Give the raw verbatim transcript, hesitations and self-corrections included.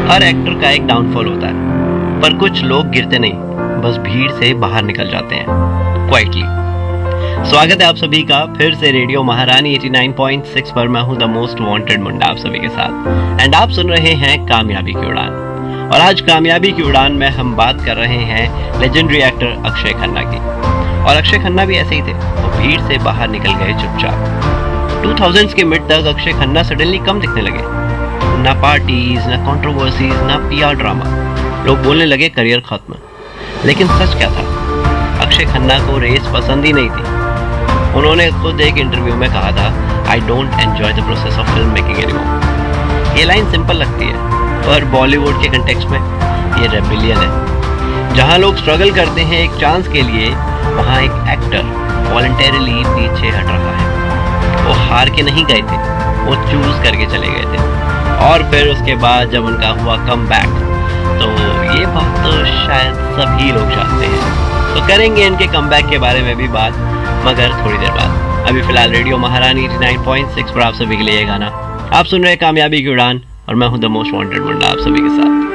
हर actor का एक downfall होता है, पर कुछ लोग गिरते नहीं, बस भीड़ से बाहर निकल जाते हैं क्वाइटली। स्वागत है आप सभी का फिर से रेडियो महारानी नवासी पॉइंट सिक्स पर। मैं हूं द मोस्ट वांटेड मुंडा आप सभी के साथ, एंड आप सुन रहे हैं कामयाबी की उड़ान। और आज कामयाबी की उड़ान में हम बात कर रहे हैं लेजेंडरी एक्टर अक्षय खन्ना की। और अक्षय खन्ना भी ऐसे ही थे, वो भीड़ से बाहर निकल गए चुपचाप। टू थाउज़ेंड्स के मिड तक अक्षय खन्ना सडनली कम दिखने लगे। ना पार्टीज, ना कंट्रोवर्सीज, ना पीआर ड्रामा। लोग बोलने लगे करियर खत्म। लेकिन सच क्या था? अक्षय खन्ना को रेस पसंद ही नहीं थी। उन्होंने खुद एक इंटरव्यू में कहा था, I don't enjoy the process of film making anymore. ये लाइन सिंपल लगती है, पर बॉलीवुड के कंटेक्स्ट में ये रेबिलियन है। जहां लोग स्ट्रगल करते हैं एक चांस के लिए, वहां एक एक्टर वॉलंटरीली पीछे हट रहा है। वो हार के नहीं गए थे, वो चूज करके चले गए थे। और फिर उसके बाद जब उनका हुआ कम बैक, तो ये बात तो शायद सभी लोग जानते हैं। तो करेंगे इनके कम बैक के बारे में भी बात, मगर थोड़ी देर बाद। अभी फिलहाल रेडियो महारानी नवासी पॉइंट सिक्स पर आप सभी के लिए ये गाना। आप सुन रहे हैं कामयाबी की उड़ान, और मैं हूं द मोस्ट वांटेड मुंडा आप सभी के साथ।